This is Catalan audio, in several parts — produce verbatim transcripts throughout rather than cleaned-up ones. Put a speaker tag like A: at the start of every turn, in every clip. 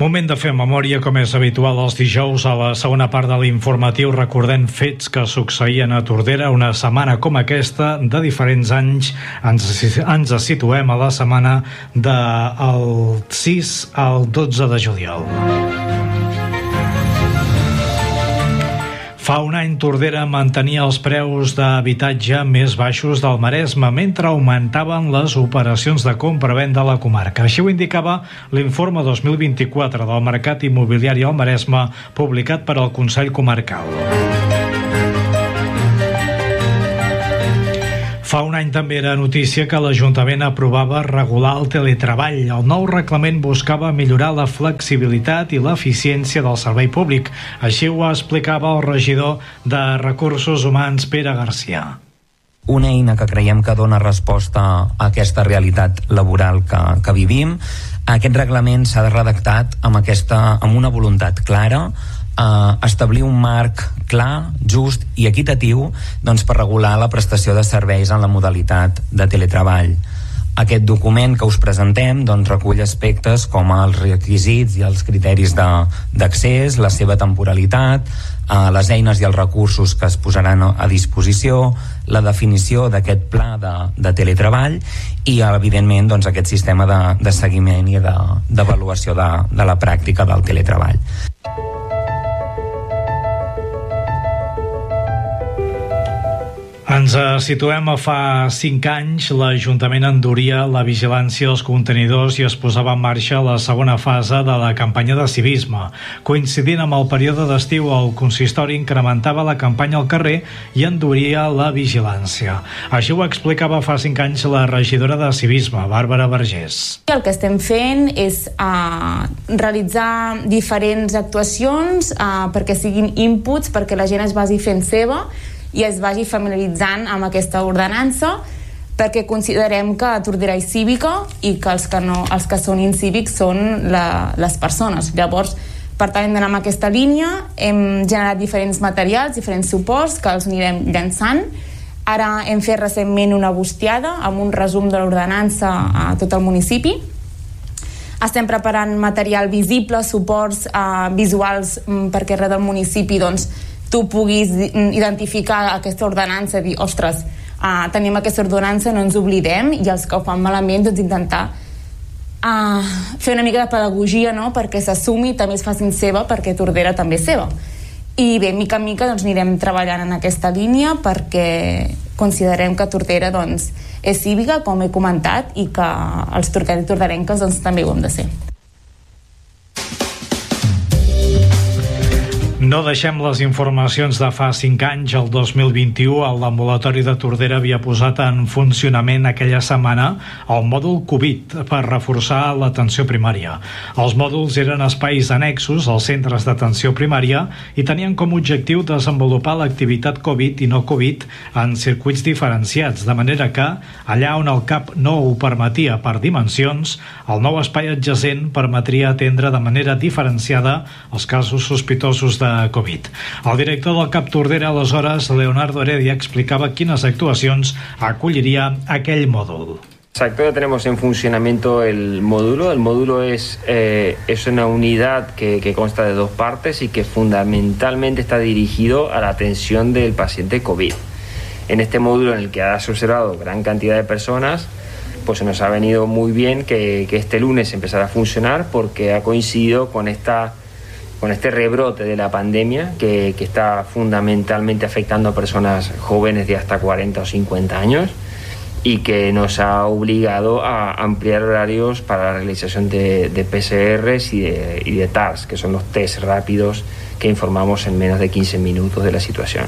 A: Moment de fer memòria, com és habitual els dijous. A la segona part de l'informatiu recordem fets que succeïen a Tordera una setmana com aquesta de diferents anys. Ens, ens situem a la setmana del sis al dotze de juliol. Fa un any Tordera mantenia els preus d'habitatge més baixos del Maresme mentre augmentaven les operacions de compra-venda a la comarca. Així ho indicava l'informe dos mil vint-i-quatre del mercat immobiliari al Maresme publicat per al Consell Comarcal. Fa un any també era notícia que l'Ajuntament aprovava regular el teletreball. El nou reglament buscava millorar la flexibilitat i l'eficiència del servei públic. Així ho explicava el regidor de Recursos Humans, Pere Garcia.
B: Una eina que creiem que dona resposta a aquesta realitat laboral que, que vivim. Aquest reglament s'ha redactat amb, aquesta, amb una voluntat clara, Uh, establir un marc clar, just i equitatiu doncs, per regular la prestació de serveis en la modalitat de teletreball. Aquest document que us presentem doncs, recull aspectes com els requisits i els criteris d'accés, la seva temporalitat, uh, les eines i els recursos que es posaran a disposició, la definició d'aquest pla de, de teletreball i, evidentment, doncs, aquest sistema de, de seguiment i d'avaluació de, de la pràctica del teletreball.
A: Ens situem a fa cinc anys. L'Ajuntament enduria la vigilància dels contenidors i es posava en marxa la segona fase de la campanya de civisme. Coincidint amb el període d'estiu, el consistori incrementava la campanya al carrer i enduria la vigilància. Així ho explicava fa cinc anys la regidora de civisme, Bàrbara Vergés.
C: El que estem fent és uh, realitzar diferents actuacions uh, perquè siguin inputs, perquè la gent es vagi fent seva i es vagi familiaritzant amb aquesta ordenança, perquè considerem que Tordera és cívica i que els que, no, els que són incívics són la, les persones. Llavors, per tant, hem d'anar amb aquesta línia. Hem generat diferents materials, diferents suports que els anirem llançant. Ara hem fet recentment una bustiada amb un resum de l'ordenança a tot el municipi. Estem preparant material visible, suports uh, visuals um, perquè arreu del municipi doncs, tu puguis identificar aquesta ordenança i dir, ostres, uh, tenim aquesta ordenança, no ens oblidem, i els que ho fan malament doncs intentar uh, fer una mica de pedagogia, no?, perquè s'assumi, també es facin seva, perquè Tordera també és seva. I bé, mica en mica doncs, anirem treballant en aquesta línia perquè considerem que Tordera doncs, és cívica, com he comentat, i que els torquencs i torderenques doncs, també ho hem de ser.
A: No deixem les informacions de fa cinc anys. El dos mil vint-i-u, l'ambulatori de Tordera havia posat en funcionament aquella setmana el mòdul Covid per reforçar l'atenció primària. Els mòduls eren espais annexos als centres d'atenció primària i tenien com a objectiu desenvolupar l'activitat Covid i no Covid en circuits diferenciats, de manera que, allà on el C A P no ho permetia per dimensions, el nou espai adjacent permetria atendre de manera diferenciada els casos sospitosos de Covid. El director del C A P Tordera, aleshores, Leonardo Heredia, explicava quines actuacions acolliria aquell mòdul.
D: Exacto, ya tenemos en funcionamiento el módulo. El módulo es, eh, es una unidad que, que consta de dos partes y que fundamentalmente está dirigido a la atención del paciente COVID. En este módulo, en el que has observado gran cantidad de personas, pues nos ha venido muy bien que, que este lunes empezara a funcionar porque ha coincidido con esta con este rebrote de la pandemia que, que está fundamentalmente afectando a personas jóvenes de hasta cuarenta o cincuenta años y que nos ha obligado a ampliar horarios para la realización de, de P C Rs y de, y de T A R S, que son los test rápidos que informamos en menos de quince minutos de la situación.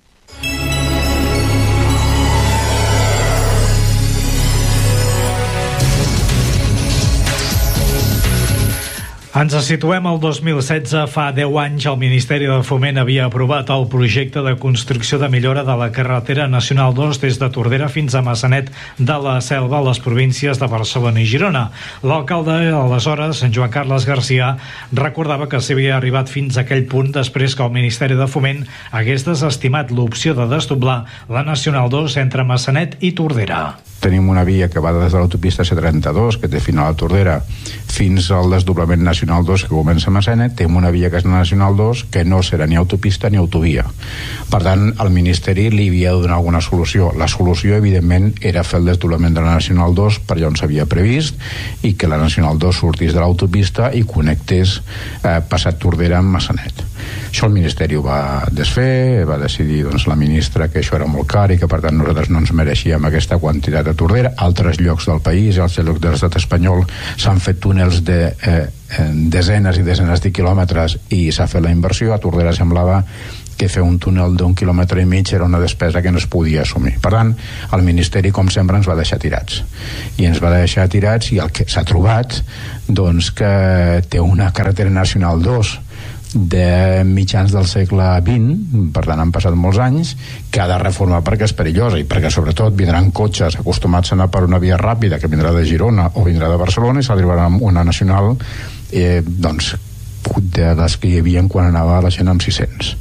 A: Ens situem al dos mil setze. Fa deu anys el Ministeri de Foment havia aprovat el projecte de construcció de millora de la carretera nacional dos des de Tordera fins a Maçanet de la Selva, a les províncies de Barcelona i Girona. L'alcalde, aleshores, Joan Carles Garcia, recordava que s'havia arribat fins a aquell punt després que el Ministeri de Foment hagués desestimat l'opció de desdoblar la nacional dos entre Maçanet i Tordera.
E: Tenim una via que va des de l'autopista C trenta-dos, que té final a Tordera, fins al desdoblament Nacional dos que comença a Massanet, té una via que és la Nacional dos que no serà ni autopista ni autovia. Per tant, el Ministeri li havia de donar alguna solució. La solució, evidentment, era fer el desdoblament de la Nacional dos per allà on s'havia previst i que la Nacional dos sortís de l'autopista i connectés eh, passat Tordera amb Massanet. Això el Ministeri ho va desfer, va decidir doncs, la ministra que això era molt car i que per tant nosaltres no ens mereixíem aquesta quantitat a Tordera. Altres llocs del país, als llocs de l'estat espanyol, s'han fet túnels de eh, desenes i desenes de quilòmetres i s'ha fet la inversió. A Tordera semblava que fer un túnel d'un quilòmetre i mig era una despesa que no es podia assumir. Per tant, el Ministeri, com sempre, ens va deixar tirats. I ens va deixar tirats i el que s'ha trobat, doncs, que té una carretera nacional dos de mitjans del segle vint, per tant han passat molts anys, que ha de reformar perquè és perillosa i perquè sobretot vindran cotxes acostumats a anar per una via ràpida que vindrà de Girona o vindrà de Barcelona i s'arribarà amb una nacional eh, doncs de les que hi havia quan anava la gent amb sis-cents.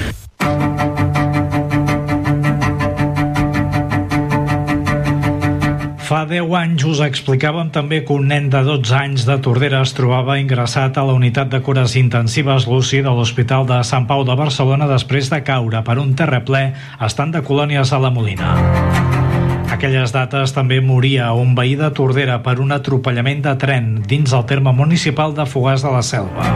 A: Fa deu anys us explicàvem també que un nen de dotze anys de Tordera es trobava ingressat a la unitat de cures intensives Luci de l'Hospital de Sant Pau de Barcelona després de caure per un terraplè estant de colònies a la Molina. Aquelles dates també moria un veí de Tordera per un atropellament de tren dins el terme municipal de Fogars de la Selva.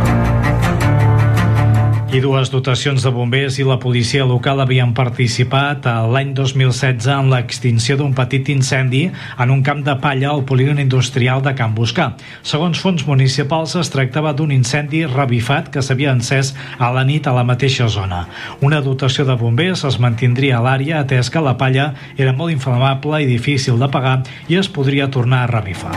A: I dues dotacions de bombers i la policia local havien participat l'any dos mil setze en l'extinció d'un petit incendi en un camp de palla al polígon industrial de Can Buscà. Segons fons municipals, es tractava d'un incendi revifat que s'havia encès a la nit a la mateixa zona. Una dotació de bombers es mantindria a l'àrea atès que la palla era molt inflamable i difícil d'apagar i es podria tornar a revifar.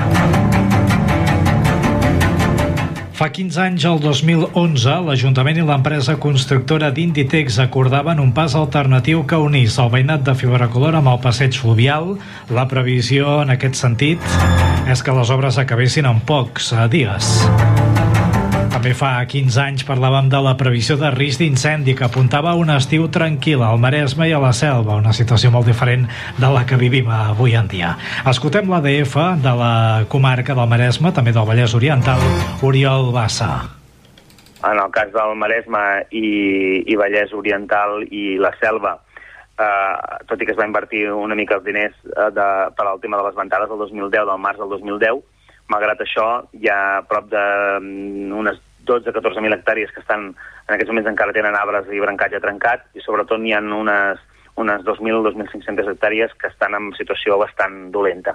A: Fa quinze anys, el dos mil onze, l'Ajuntament i l'empresa constructora d'Inditex acordaven un pas alternatiu que unís el veïnat de Fibra-Color amb el passeig fluvial. La previsió en aquest sentit és que les obres acabessin en pocs dies. També fa quinze anys parlàvem de la previsió de risc d'incendi que apuntava a un estiu tranquil al Maresme i a la Selva, una situació molt diferent de la que vivim avui en dia. Escoltem l'A D F de la comarca del Maresme, també del Vallès Oriental, Oriol Bassa.
F: En el cas del Maresme i, i Vallès Oriental i la Selva, eh, tot i que es va invertir una mica els diners eh, de, per al tema de les ventades del dos mil deu, del març del dos mil deu, malgrat això hi ha prop d'unes dotze a catorze mil hectàrees que estan en aquests moments encara tenen arbres i brancatge trencat i sobretot n'hi ha unes, unes dos mil a dos mil cinc-centes hectàrees que estan en situació bastant dolenta.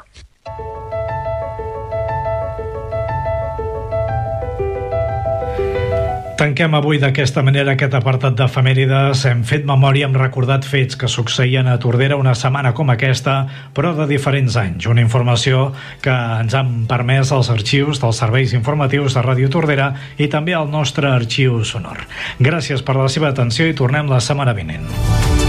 A: Tanquem avui d'aquesta manera aquest apartat d'efemèrides. Hem fet memòria, hem recordat fets que succeïen a Tordera una setmana com aquesta, però de diferents anys. Una informació que ens han permès els arxius dels serveis informatius de Ràdio Tordera i també el nostre arxiu sonor. Gràcies per la seva atenció i tornem la setmana vinent.